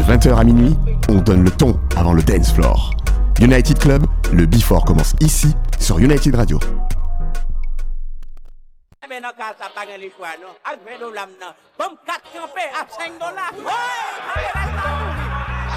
20h à minuit, on donne le ton avant le dance floor. United Club, le Before commence ici, sur United Radio. Mais non, ça pas les choix, non. Avec $20, non. Comme 4 campés à $5. Ouais!